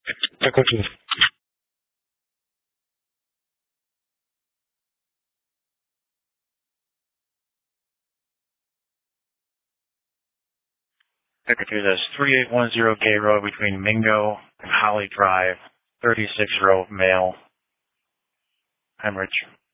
Secretary. Secretary, that's 3810 Gay Road between Mingo and Holly Drive, 36-year-old male, hemorrhage.